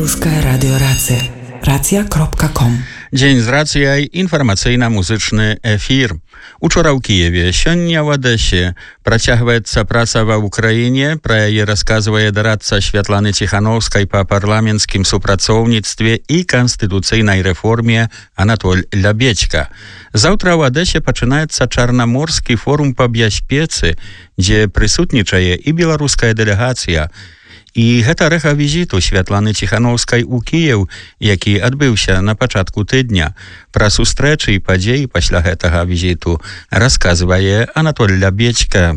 Русская радиорация. Racja.com. Dzień z racjaj, informacyjno-muzyczny efir. Учора ў Киеве, сёння ў Адэсе працягваецца праца ва Украіне, пра яе расказвае дарадца Святланы Ціхановскай па парламенцкім супрацоўніцтве і канстытуцыйнай рэформе Анатоль Лябедзька. Заўтра ў Адэсе пачынаецца Чарнаморскі форум па бяспецы, дзе прысутнічае і беларуская дэлегацыя. І гэта рэха візіту Святланы Ціхановскай у Кіеў, які адбыўся на пачатку тыдня. Пра сустрэчы і падзеі пасля гэтага візіту расказвае Анатоль Лябедзька.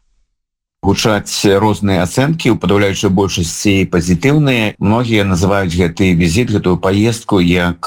Гучаць розныя ацэнкі, у падаўляючай большасці пазітыўныя. Многія называюць гэты візіт, гэтую паездку як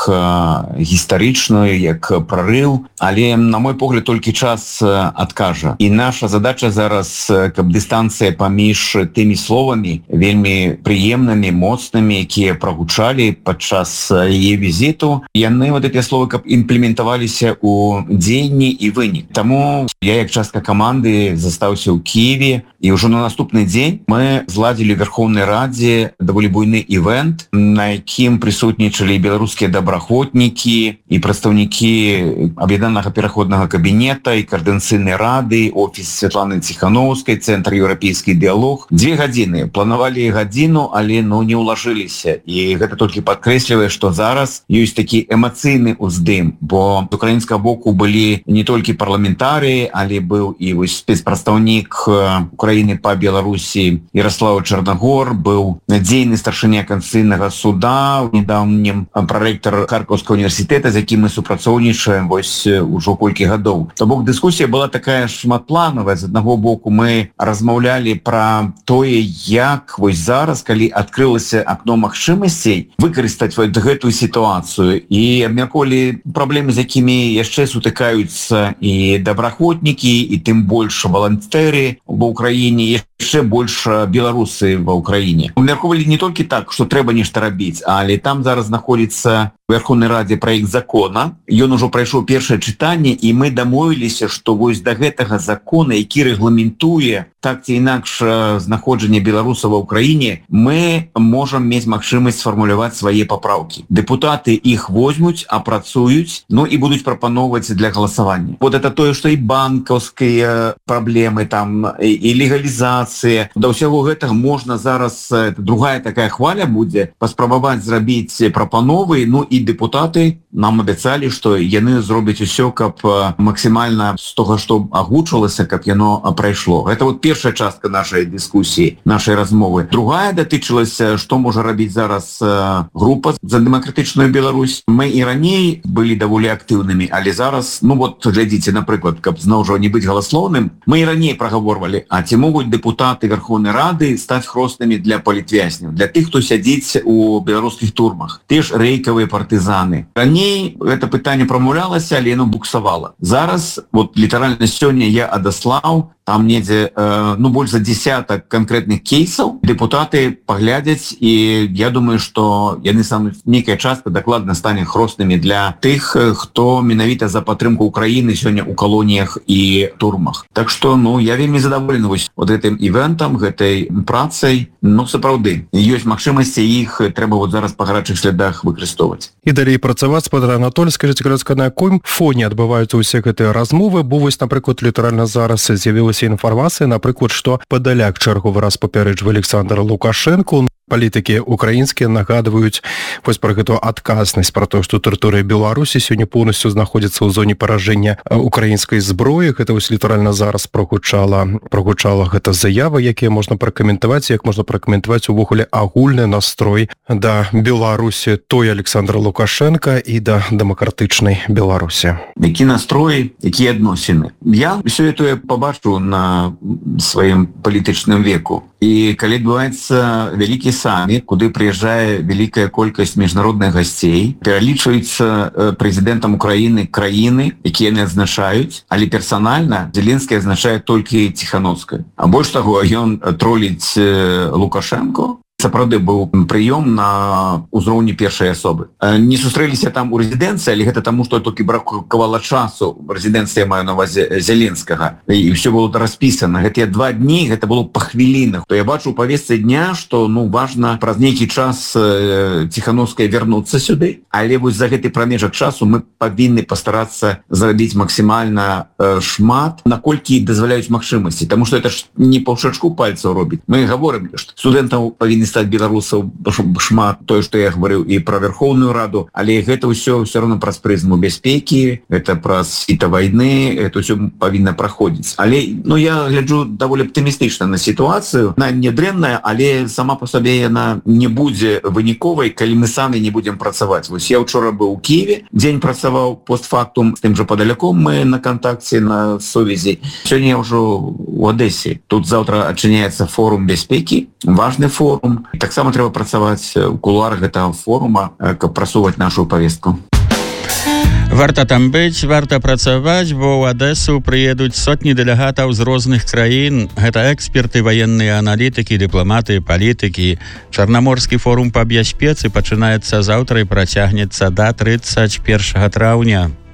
гістарычную, як прарыў, але на мой погляд толькі час адкажа. І наша задача зараз, каб дыстанцыя паміж тымі словамі вельмі прыемнымі, моцнымі, якія прагучалі падчас яе візіту, яны вот гэтыя словы каб імплементаваліся ў дзеянні і вынік. Таму я як частка каманды застаўся ў Киеве. І ўжо на наступны дзень мы зладзілі ў Верховнай Радзе даволі буйны івент, на якім прысутнічалі беларускія добраахвотнікі і прадстаўнікі аб'яднанага пераходнага кабінета і каардынацыйнай рады, офіс Святланы Ціхановскай, цэнтр еўрапейскі дыялог. 2 гадзіны. Планавалі гадзіну, але не ўлажыліся. І гэта толькі падкрэслівае, што зараз ёсць такі эмацыйны ўздым, бо з украінскага боку былі не толькі парламентарыі, але быў і спецпрадстаўнік Украины по Беларусі Ярослав Чарнагор, быў дзейны старшыня Конституцыйнага суда, недаўнім прарэктар Харкаўскага універсітэта, з якім мы супрацоўнічаем ужо колькі гадоў. То бок дыскусія была такая шматпланавая. З аднаго боку мы размаўлялі пра тое, як зараз, калі адкрылася акно магчымасцей, выкарыстаць гэтую сітуацыю, і абмяркоўвалі праблемы, з якімі яшчэ сутыкаюцца і добраахвотнікі, і тым больш валантэры ва Украіне, яшчэ больш беларусы ва Украіне. Абмяркоўвалі не толькі так, што трэба нешта рабіць, але там зараз знаходзіцца у Верховнай Радзе праект закона. Ён ужо прайшоў першае чытанне, і мы дамовіліся, што да гэтага закона, які рэгламентуе так ці інакш знаходжанне беларусаў ва Украіне, мы можам мець магчымасць сфармуляваць свае папраўкі. Дэпутаты іх возьмуць, апрацуюць, і будуць прапаноўваць для галасавання. Вот это тое, што і банкаўскія праблемы, там, і легалізацыя. Да ўсяго гэтага можна зараз, другая такая хваля будзе, паспрабаваць зрабіць прапановы, і дэпутаты нам абяцалі, што яны зробяць усё, каб максімальна з того, што агучвалася, каб яно прайшло. Гэта вот першая частка нашай дыскусіі, нашай размовы. Другая датычылася, што можа рабіць зараз група за дэмакратычную Беларусь. Мы і раней былі даволі актыўнымі, але зараз, глядзіце, напрыклад, каб зноў жа не быць галаслоўным, мы і раней прагаворвалі, а ці могуць дэпутаты Верховнай Рады стаць хроснымі для палітвязняў, для тых, хто сядзіць у беларускіх турмах. Ты ж рэйкавыя партызаны. Раней гэта пытанне прамаўлялася, але яно буксавала. Зараз, літаральна сёння я адаслаў, там недзе, больш за 10 канкрэтных кейсаў. Дэпутаты паглядзяць, і я думаю, што яны стануць, нейкая частка дакладна стане хроснымі для тых, хто менавіта за падтрымку Украіны сёння ў калоніях і турмах. Так што, я вельмі задаволены гэтым івентам, гэтай працай. Сапраўды, ёсць магчымасці, іх трэба зараз па гарачых слядах выкарыстоўваць. І далей працаваць, спадар Анатоль, скажыце, каротка, на якім фоне адбываюцца ўсе гэтыя размовы, бо напрыклад, літаральна зараз з'явілася інфармацыя, напрыклад, што падаляк чарговы раз папярэджвае Александр Лукашенко. Палітыкі украінскія нагадваюць пра гэтую адказнасць, пра тое, што тэрыторыя Беларусі сёння поўнасцю знаходзіцца ў зоне паражэння украінскай зброі. Гэта літаральна зараз прагучала гэта заява, якія можна пракаментаваць, як можна пракаментаваць увогуле агульны настрой да Беларусі, той Александра Лукашенка і да дэмакратычнай Беларусі. Які настрой, якія адносіны. Я ўсё гэта пабачу на сваім палітычным веку. І калі адбываецца вялікі саміт, куды прыязджае вялікая колькасць міжнародных гасцей, пералічваецца прэзідэнтам Украіны краіны, якія яны адзначаюць, але персанальна Зеленскі адзначае толькі Ціхановскай. А больш таго, ён троліць Лукашенко, сапраўды быў прыём на ўзроўні першай асобы. Не сустрэліся там у рэзідэнцыі, але гэта таму, што толькі бракавала часу. Рэзідэнцыя маю на увазе Зеленскага. І ўсё было распісана. Гэтыя 2 дні, гэта было па хвілінах. То я бачу ў павестцы дня, што важна праз нейкі час Ціхановская вярнуцца сюды, але вось за гэты прамежак часу мы павінны пастарацца зрабіць максімальна шмат, наколькі дазваляюць магчымасці. Таму што это ж не па шчачку пальцаў робіць. Мы гаворым, што студэнтаў павінны стаць беларусаў шмат, тое, што я гаварыў і пра Верхоўную Раду, але гэта ўсё роўна праз прызму бяспекі, гэта праз сіта вайны, это ўсё павінна праходзіць. Але я гляджу даволі аптымістычна на сітуацыю. Она не дрэнная, але сама па сабе яна не будзе выніковай, калі мы самі не будзем працаваць. Вось я ўчора быў у Киеве, дзень працаваў постфактум з тым жа Падаляком, мы на кантакце, на сувязі. Сёння я ўжо у Адэсе. Тут заўтра адчыняецца форум бяспекі, важны форум. Таксама трэба працаваць у кулуарах гэтага форума, каб прасоўваць нашу павестку. Варта там быць, варта працаваць, бо ў Адэсу прыедуць сотні дэлегатаў з розных краін. Гэта эксперты, ваенныя аналітыкі, дыпламаты, палітыкі. Чарнаморскі форум па бяспецы пачынаецца заўтра і працягнецца да 31 траўня.